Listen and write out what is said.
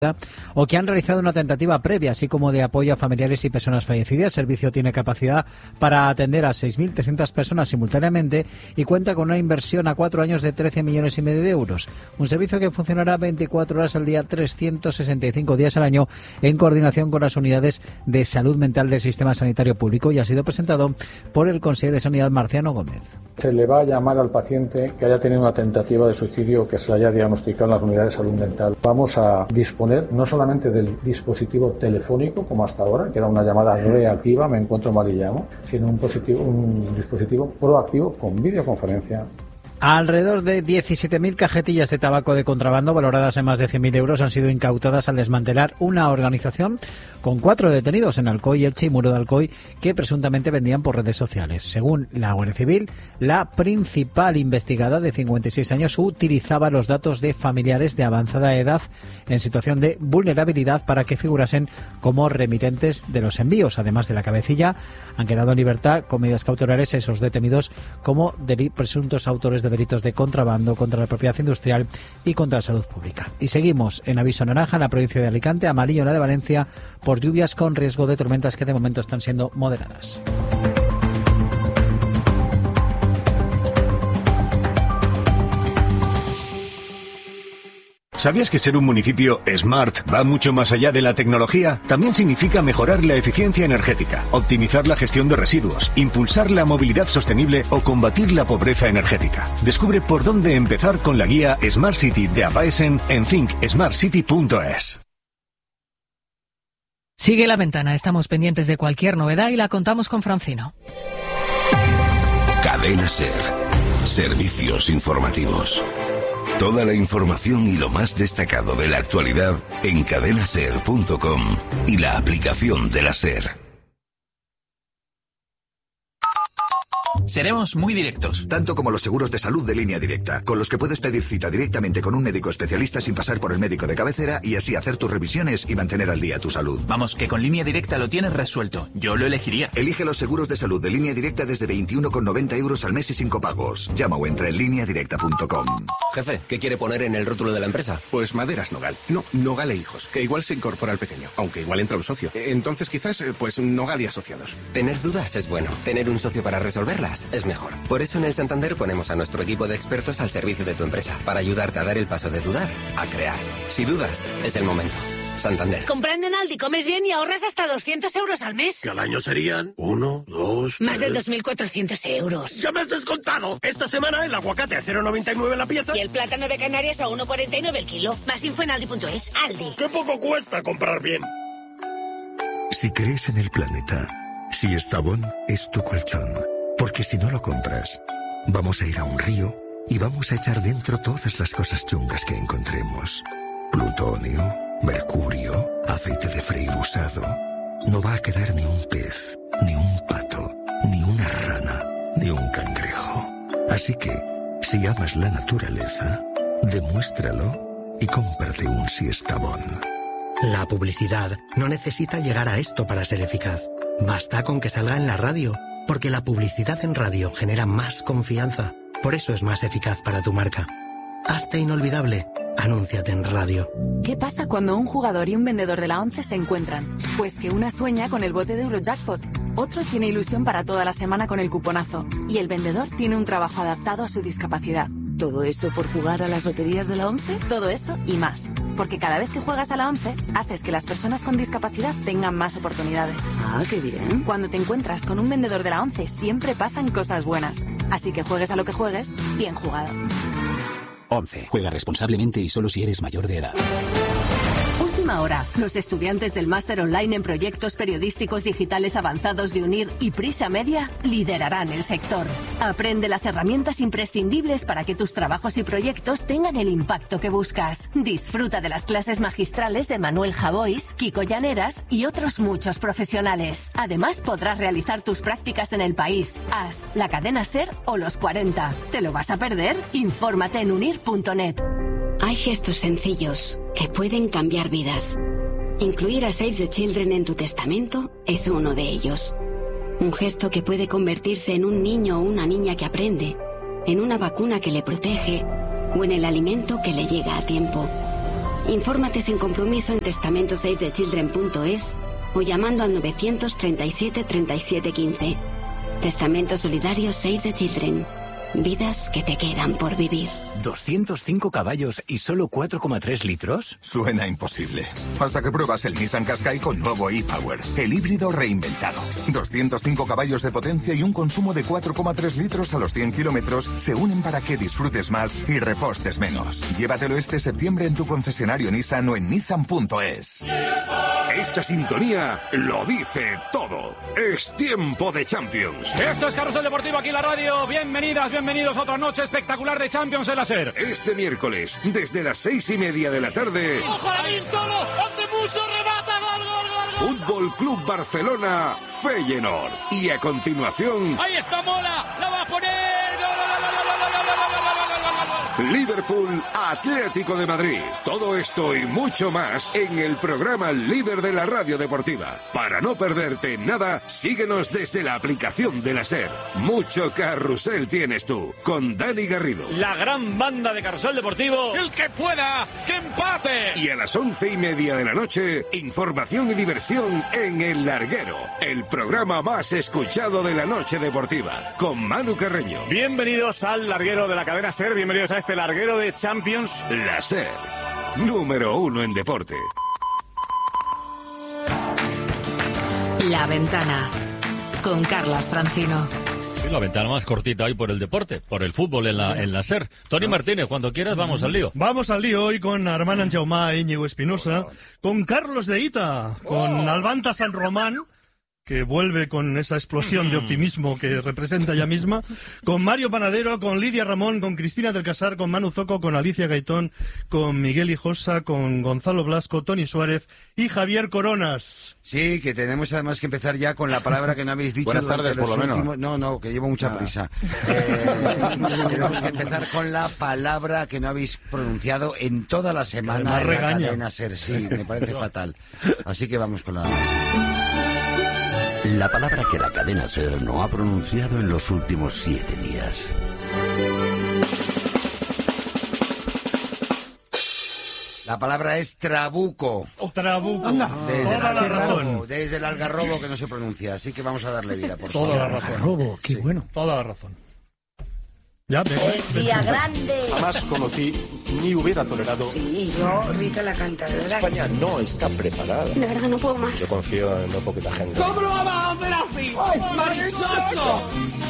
o que han realizado una tentativa previa, así como de apoyo a familiares y personas fallecidas. El servicio tiene capacidad para atender a 6.300 personas simultáneamente y cuenta con una inversión a 4 años de 13,5 millones de euros. Un servicio que funcionará 24 horas al día, 365 días al año, en coordinación con las unidades de salud mental del sistema sanitario público, y ha sido presentado por el consejero de Sanidad, Marciano Gómez. Se le va a llamar al paciente que haya tenido una tentativa de suicidio que se le haya diagnosticado en las unidades de salud mental. Vamos a disponer no solamente del dispositivo telefónico, como hasta ahora, que era una llamada reactiva, me encuentro mal y llamo, sino un dispositivo proactivo con videoconferencia. Alrededor de 17.000 cajetillas de tabaco de contrabando, valoradas en más de 100.000 euros, han sido incautadas al desmantelar una organización con 4 detenidos en Alcoy, Elche y Muro de Alcoy, que presuntamente vendían por redes sociales. Según la Guardia Civil, la principal investigada, de 56 años, utilizaba los datos de familiares de avanzada edad en situación de vulnerabilidad para que figurasen como remitentes de los envíos. Además de la cabecilla, han quedado en libertad con medidas cautelares esos detenidos como presuntos autores de delitos de contrabando, contra la propiedad industrial y contra la salud pública. Y seguimos en aviso naranja en la provincia de Alicante, amarillo en la de Valencia, por lluvias con riesgo de tormentas que de momento están siendo moderadas. ¿Sabías que ser un municipio smart va mucho más allá de la tecnología? También significa mejorar la eficiencia energética, optimizar la gestión de residuos, impulsar la movilidad sostenible o combatir la pobreza energética. Descubre por dónde empezar con la guía Smart City de Apaesen en thinksmartcity.es. Sigue La Ventana, estamos pendientes de cualquier novedad y la contamos con Francino. Cadena SER. Servicios informativos. Toda la información y lo más destacado de la actualidad en cadenaser.com y la aplicación de la SER. Seremos muy directos. Tanto como los seguros de salud de Línea Directa, con los que puedes pedir cita directamente con un médico especialista sin pasar por el médico de cabecera y así hacer tus revisiones y mantener al día tu salud. Vamos, que con Línea Directa lo tienes resuelto. Yo lo elegiría. Elige los seguros de salud de Línea Directa desde 21,90 euros al mes y sin copagos. Llama o entra en lineadirecta.com. Jefe, ¿qué quiere poner en el rótulo de la empresa? Pues Maderas Nogal. No, Nogal e Hijos, que igual se incorpora al pequeño, aunque igual entra un socio. Entonces quizás, pues Nogal y Asociados. Tener dudas es bueno. Tener un socio para resolverlas es mejor. Por eso en el Santander ponemos a nuestro equipo de expertos al servicio de tu empresa, para ayudarte a dar el paso de dudar a crear. Si dudas, es el momento. Santander. Comprando en Aldi comes bien y ahorras hasta 200 euros al mes. Que al año serían 1, 2, 3... Más de 2.400 euros. ¡Ya me has descontado! Esta semana el aguacate a 0,99 la pieza. Y el plátano de Canarias a 1,49 el kilo. Más info en aldi.es. Aldi. ¡Qué poco cuesta comprar bien! Si crees en el planeta, si Estabón es tu colchón. Porque si no lo compras, vamos a ir a un río y vamos a echar dentro todas las cosas chungas que encontremos. Plutonio, mercurio, aceite de freír usado. No va a quedar ni un pez, ni un pato, ni una rana, ni un cangrejo. Así que, si amas la naturaleza, demuéstralo y cómprate un Siestabón. La publicidad no necesita llegar a esto para ser eficaz. Basta con que salga en la radio. Porque la publicidad en radio genera más confianza. Por eso es más eficaz para tu marca. Hazte inolvidable. Anúnciate en radio. ¿Qué pasa cuando un jugador y un vendedor de la 11 se encuentran? Pues que una sueña con el bote de Eurojackpot. Otro tiene ilusión para toda la semana con el cuponazo. Y el vendedor tiene un trabajo adaptado a su discapacidad. ¿Todo eso por jugar a las loterías de la 11? Todo eso y más. Porque cada vez que juegas a la 11, haces que las personas con discapacidad tengan más oportunidades. Ah, qué bien. Cuando te encuentras con un vendedor de la 11, siempre pasan cosas buenas. Así que juegues a lo que juegues, bien jugado. 11. Juega responsablemente y solo si eres mayor de edad. Última hora. Los estudiantes del máster online en proyectos periodísticos digitales avanzados de UNIR y Prisa Media liderarán el sector. Aprende las herramientas imprescindibles para que tus trabajos y proyectos tengan el impacto que buscas. Disfruta de las clases magistrales de Manuel Javois, Kiko Llaneras y otros muchos profesionales. Además, podrás realizar tus prácticas en el país, AS, la cadena SER o los 40. ¿Te lo vas a perder? Infórmate en unir.net. Hay gestos sencillos que pueden cambiar vidas. Incluir a Save the Children en tu testamento es uno de ellos. Un gesto que puede convertirse en un niño o una niña que aprende, en una vacuna que le protege o en el alimento que le llega a tiempo. Infórmate sin compromiso en testamentosavethechildren.es o llamando al 937 37 15. Testamento Solidario Save the Children. Vidas que te quedan por vivir. ¿205 caballos y solo 4,3 litros? Suena imposible. Hasta que pruebas el Nissan Qashqai con nuevo e-Power, el híbrido reinventado. 205 caballos de potencia y un consumo de 4,3 litros a los 100 kilómetros se unen para que disfrutes más y repostes menos. Llévatelo este septiembre en tu concesionario Nissan o en nissan.es. Esta sintonía lo dice todo. Es tiempo de Champions. Esto es Carrusel Deportivo aquí en la radio. Bienvenidos a otra noche espectacular de Champions en la SER. Este miércoles, desde las 6:30 de la tarde. ¡Ojo a Lamin solo! ¡Ante Muso! ¡Remata! ¡Gol! Fútbol Club Barcelona, Feyenoord. Y a continuación. ¡Ahí está Mola! ¡La va a poner! Liverpool, Atlético de Madrid. Todo esto y mucho más en el programa líder de la radio deportiva. Para no perderte nada, síguenos desde la aplicación de la SER. Mucho carrusel tienes tú, con Dani Garrido. La gran banda de Carrusel Deportivo. ¡El que pueda, que empate! Y a las 11:30 de la noche, información y diversión en El Larguero, el programa más escuchado de la noche deportiva, con Manu Carreño. Bienvenidos al Larguero de la cadena SER, bienvenidos a este Larguero de Champions. La SER, número 1 en deporte. La Ventana, con Carlas Francino. La ventana más cortita hoy por el deporte, por el fútbol en la SER. Toni Martínez, cuando quieras, vamos al lío. Vamos al lío hoy con Armand Anjaumà, Íñigo Espinosa, con Carlos de Ita, con Albanta San Román, que vuelve con esa explosión de optimismo que representa ella misma, con Mario Panadero, con Lidia Ramón, con Cristina del Casar, con Manu Zoco, con Alicia Gaitón, con Miguel Hijosa, con Gonzalo Blasco, Toni Suárez y Javier Coronas. Sí, que tenemos además que empezar ya con la palabra que no habéis dicho. Buenas tardes, por lo menos. No, que llevo mucha prisa. Tenemos que empezar con la palabra que no habéis pronunciado en toda la semana en la cadena SER. Sí, me parece fatal. Así que vamos con la... La palabra que la cadena SER no ha pronunciado en los últimos 7 días. La palabra es trabuco. Trabuco. Toda la razón. Desde el Algarrobo que no se pronuncia. Así que vamos a darle vida, por favor. Toda la razón. Algarrobo, qué bueno. Toda la razón. Ya, Día grande. Jamás conocí ni hubiera tolerado. Sí, yo, Rita la cantadora. España no está preparada. De verdad no puedo más. Yo confío en no poquita gente. ¿Cómo lo vamos a hacer así? ¡Ay, maravilloso!